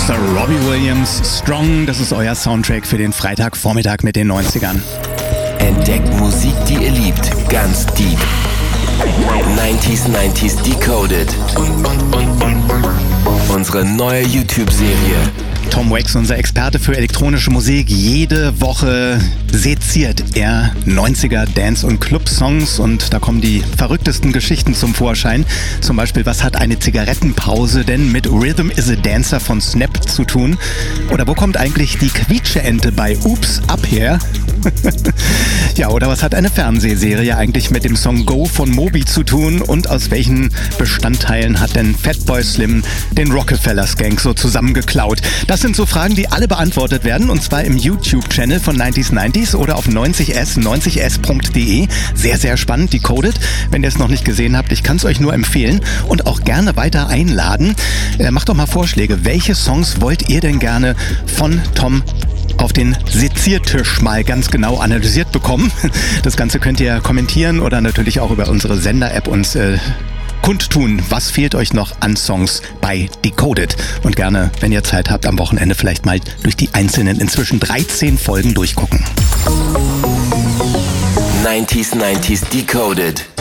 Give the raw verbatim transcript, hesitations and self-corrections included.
Mister Robbie Williams, Strong, das ist euer Soundtrack für den Freitagvormittag mit den neunzigern. Entdeckt Musik, die ihr liebt, ganz deep. neunziger neunzig Decoded. Unsere neue YouTube-Serie. Tom Wax, unser Experte für elektronische Musik. Jede Woche seziert er neunziger Dance- und Club-Songs und da kommen die verrücktesten Geschichten zum Vorschein. Zum Beispiel, was hat eine Zigarettenpause denn mit Rhythm is a Dancer von Snap zu tun? Oder wo kommt eigentlich die Quietscheente bei Oops Up Here? Ja, oder was hat eine Fernsehserie eigentlich mit dem Song Go von Moby zu tun? Und aus welchen Bestandteilen hat denn Fatboy Slim den Rockefeller Skank so zusammengeklaut? Das sind so Fragen, die alle beantwortet werden, und zwar im YouTube-Channel von neunzig neunzig oder auf neunzig s, neunzig s punkt de. Sehr, sehr spannend, Decoded. Wenn ihr es noch nicht gesehen habt, ich kann es euch nur empfehlen und auch gerne weiter einladen. Äh, macht doch mal Vorschläge. Welche Songs wollt ihr denn gerne von Tom auf den Seziertisch mal ganz genau analysiert bekommen? Das Ganze könnt ihr kommentieren oder natürlich auch über unsere Sender-App uns äh, kundtun. Was fehlt euch noch an Songs bei Decoded? Und gerne, wenn ihr Zeit habt, am Wochenende vielleicht mal durch die einzelnen inzwischen dreizehn Folgen durchgucken. neunziger neunzig Decoded.